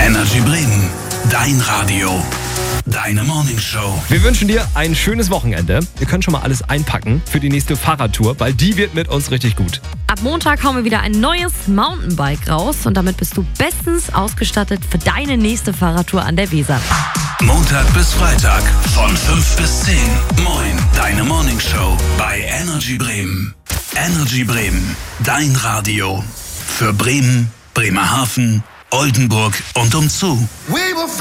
Energy Bremen, dein Radio, deine Morningshow. Wir wünschen dir ein schönes Wochenende. Ihr könnt schon mal alles einpacken für die nächste Fahrradtour, weil die wird mit uns richtig gut. Ab Montag hauen wir wieder ein neues Mountainbike raus und damit bist du bestens ausgestattet für deine nächste Fahrradtour an der Weser. Montag bis Freitag von 5 bis 10. Moin, deine Morningshow bei Energy Bremen. Energy Bremen, dein Radio. Für Bremen, Bremerhaven, Oldenburg und umzu.